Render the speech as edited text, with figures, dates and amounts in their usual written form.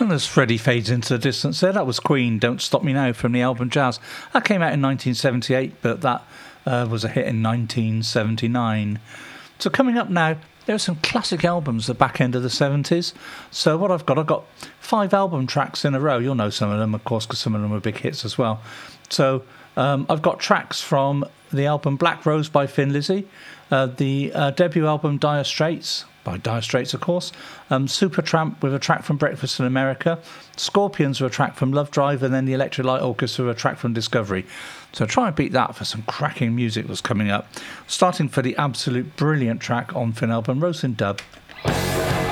And as Freddie fades into the distance there, that was Queen, Don't Stop Me Now, from the album Jazz. That came out in 1978, but that was a hit in 1979. So coming up now, there are some classic albums at the back end of the 70s. So what I've got 5 album tracks in a row. You'll know some of them, of course, because some of them were big hits as well. So I've got tracks from the album Black Rose by Thin Lizzy, the debut album Dire Straits, by Dire Straits, of course, Supertramp with a track from Breakfast in America, Scorpions with a track from Love Drive, and then the Electric Light Orchestra with a track from Discovery. So try and beat that for some cracking music that's coming up. Starting for the absolute brilliant track on Thin album, Rosin Dub.